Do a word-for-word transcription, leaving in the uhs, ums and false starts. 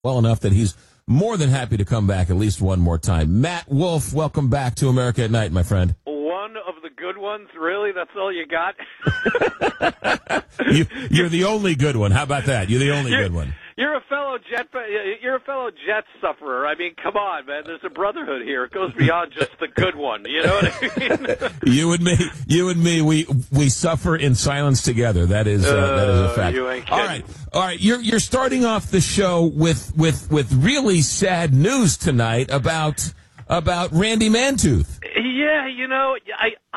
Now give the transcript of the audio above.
well enough that he's more than happy to come back at least one more time. Matt Wolf, welcome back to America at Night, my friend. One of the good ones, really? That's all you got? you, you're the only good one. How about that? You're the only you're, good one. You're a fellow jet. You're a fellow jet sufferer. I mean, come on, man. There's a brotherhood here. It goes beyond just the good one. You know what I mean? you and me, you and me, we we suffer in silence together. That is uh, uh, that is a fact. You ain't kidding. All right, all right. You're you're starting off the show with with with really sad news tonight about about Randy Mantooth. Yeah, you know, I